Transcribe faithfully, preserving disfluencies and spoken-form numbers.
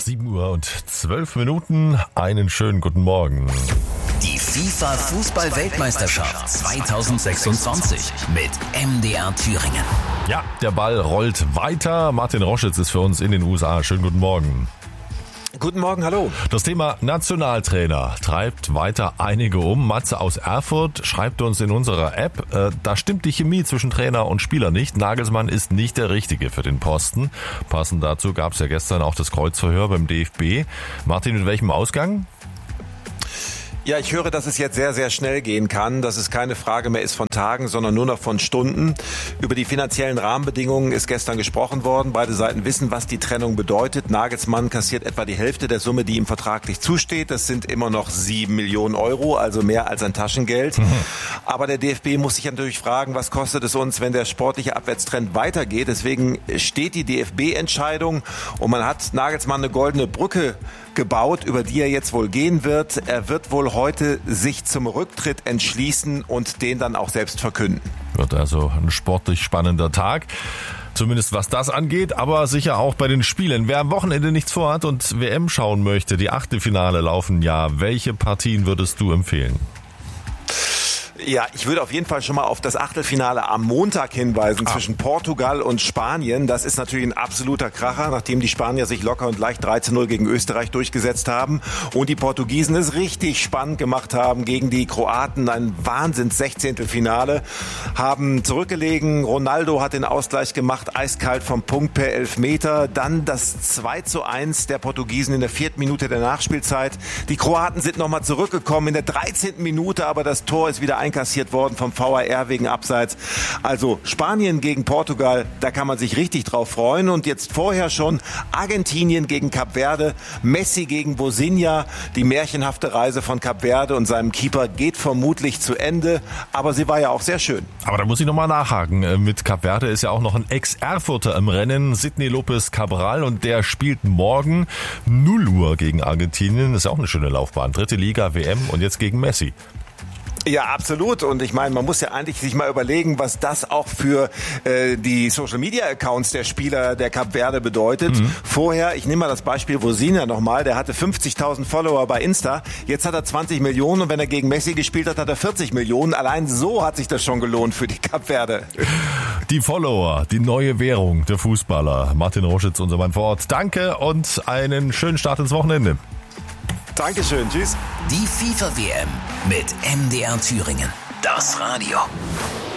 sieben Uhr und zwölf Minuten. Einen schönen guten Morgen. Die FIFA-Fußball-Weltmeisterschaft zweitausendsechsundzwanzig mit M D R Thüringen. Ja, der Ball rollt weiter. Martin Roschitz ist für uns in den U S A. Schönen guten Morgen. Guten Morgen, hallo. Das Thema Nationaltrainer treibt weiter einige um. Matze aus Erfurt schreibt uns in unserer App, äh, da stimmt die Chemie zwischen Trainer und Spieler nicht. Nagelsmann ist nicht der Richtige für den Posten. Passend dazu gab es ja gestern auch das Kreuzverhör beim D F B. Martin, mit welchem Ausgang? Ja, ich höre, dass es jetzt sehr, sehr schnell gehen kann, dass es keine Frage mehr ist von Tagen, sondern nur noch von Stunden. Über die finanziellen Rahmenbedingungen ist gestern gesprochen worden. Beide Seiten wissen, was die Trennung bedeutet. Nagelsmann kassiert etwa die Hälfte der Summe, die ihm vertraglich zusteht. Das sind immer noch sieben Millionen Euro, also mehr als ein Taschengeld. Mhm. Aber der D F B muss sich natürlich fragen, was kostet es uns, wenn der sportliche Abwärtstrend weitergeht. Deswegen steht die D F B-Entscheidung und man hat Nagelsmann eine goldene Brücke gebaut, über die er jetzt wohl gehen wird. Er wird wohl heute sich zum Rücktritt entschließen und den dann auch selbst verkünden. Wird also ein sportlich spannender Tag. Zumindest was das angeht, aber sicher auch bei den Spielen. Wer am Wochenende nichts vorhat und W M schauen möchte, die Achtelfinale laufen ja. Welche Partien würdest du empfehlen? Ja, ich würde auf jeden Fall schon mal auf das Achtelfinale am Montag hinweisen ah. zwischen Portugal und Spanien. Das ist natürlich ein absoluter Kracher, nachdem die Spanier sich locker und leicht drei zu null gegen Österreich durchgesetzt haben und die Portugiesen es richtig spannend gemacht haben gegen die Kroaten. Ein Wahnsinns-Sechzehntelfinale, haben zurückgelegen. Ronaldo hat den Ausgleich gemacht, eiskalt vom Punkt per Elfmeter. Dann das zwei zu eins der Portugiesen in der vierten Minute der Nachspielzeit. Die Kroaten sind nochmal zurückgekommen in der dreizehnten Minute, aber das Tor ist wieder eingegangen. Einkassiert worden vom V A R wegen Abseits. Also Spanien gegen Portugal, da kann man sich richtig drauf freuen. Und jetzt vorher schon Argentinien gegen Kap Verde, Messi gegen Bosinha. Die märchenhafte Reise von Kap Verde und seinem Keeper geht vermutlich zu Ende. Aber sie war ja auch sehr schön. Aber da muss ich nochmal nachhaken. Mit Kap Verde ist ja auch noch ein Ex-Erfurter im Rennen, Sidney Lopez Cabral. Und der spielt morgen null Uhr gegen Argentinien. Das ist ja auch eine schöne Laufbahn. Dritte Liga, W M und jetzt gegen Messi. Ja, absolut. Und ich meine, man muss ja eigentlich sich mal überlegen, was das auch für äh, die Social-Media-Accounts der Spieler der Kap Verde bedeutet. Mhm. Vorher, ich nehme mal das Beispiel Bosinha nochmal, der hatte fünfzigtausend Follower bei Insta, jetzt hat er zwanzig Millionen und wenn er gegen Messi gespielt hat, hat er vierzig Millionen. Allein so hat sich das schon gelohnt für die Kap Verde. Die Follower, die neue Währung der Fußballer. Martin Roschitz, unser Mann vor Ort. Danke und einen schönen Start ins Wochenende. Dankeschön, tschüss. Die FIFA-W M mit M D R Thüringen. Das Radio.